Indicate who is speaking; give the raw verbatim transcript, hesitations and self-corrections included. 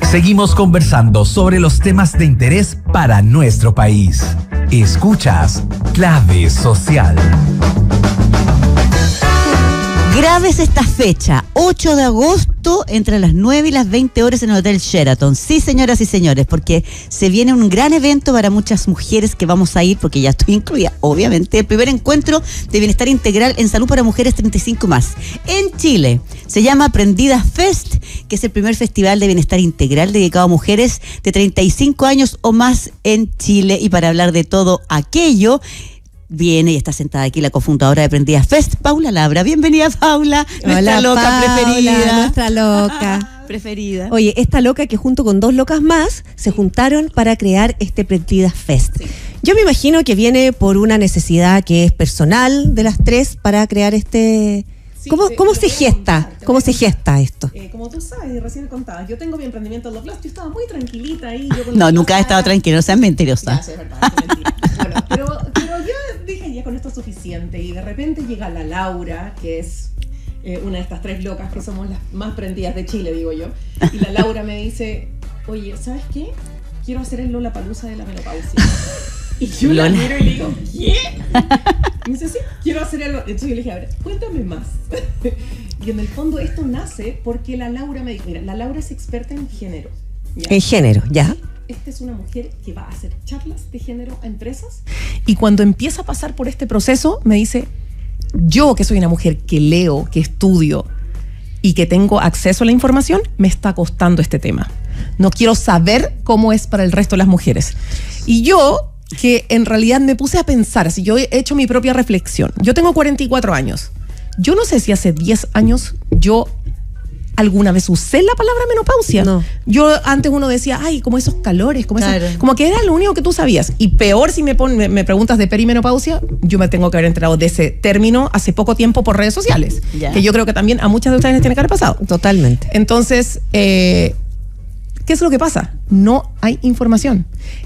Speaker 1: Seguimos conversando sobre los temas de interés para nuestro país. Escuchas Clave Social.
Speaker 2: Graves esta fecha, ocho de agosto, entre las nueve y las veinte horas en el Hotel Sheraton. Sí, señoras y señores, porque se viene un gran evento para muchas mujeres que vamos a ir, porque ya estoy incluida, obviamente, el primer encuentro de bienestar integral en salud para mujeres treinta y cinco más, en Chile. Se llama Prendidas Fest, que es el primer festival de bienestar integral dedicado a mujeres de treinta y cinco años o más en Chile. Y para hablar de todo aquello, viene y está sentada aquí la cofundadora de Prendidas Fest, Paula Labra. Bienvenida, Paula, nuestra
Speaker 3: Hola,
Speaker 2: loca
Speaker 3: Paula,
Speaker 2: preferida.
Speaker 3: Nuestra loca.
Speaker 2: preferida.
Speaker 3: Oye, esta loca que junto con dos locas más se juntaron para crear este Prendidas Fest. Sí. Yo me imagino que viene por una necesidad que es personal de las tres para crear este... Sí, ¿Cómo, te, ¿cómo te se gesta? Contar, ¿Cómo se gesta esto?
Speaker 4: Eh, como tú sabes, recién contabas, yo tengo mi emprendimiento en Los Blas, yo estaba muy tranquilita ahí. Yo
Speaker 2: no, nunca he estado tranquila, no seas mentirosa.
Speaker 4: Ya, sí, es verdad, es mentira. Bueno, pero, pero yo dije, ya con esto es suficiente. Y de repente llega la Laura, que es eh, una de estas tres locas que somos las más prendidas de Chile, digo yo. Y la Laura me dice, oye, ¿sabes qué? Quiero hacer el Lollapalooza de la menopausia. Y yo Lola. la miro y le digo, ¿qué? Y me dice, sí, quiero hacer algo. Entonces yo le dije, a ver, cuéntame más. Y en el fondo esto nace porque la Laura me dijo, mira, la Laura es experta en género. ¿Ya?
Speaker 3: En género, ya.
Speaker 4: Esta es una mujer que va a hacer charlas de género a empresas. Y cuando empieza a pasar por este proceso, me dice, yo que soy una mujer que leo, que estudio y que tengo acceso a la información, me está costando este tema. No quiero saber cómo es para el resto de las mujeres. Y yo... que en realidad me puse a pensar, así yo he hecho mi propia reflexión. Yo tengo cuarenta y cuatro años. Yo no sé si hace diez años yo alguna vez usé la palabra menopausia. No. Yo antes uno decía, ay, como esos calores, como, claro. esas, como que era lo único que tú sabías. Y peor si me, pon, me, me preguntas de perimenopausia, yo me tengo que haber enterado de ese término hace poco tiempo por redes sociales. Ya. Que yo creo que también a muchas de ustedes les tiene que haber pasado.
Speaker 3: Totalmente.
Speaker 4: Entonces, eh, ¿qué es lo que pasa? No hay información.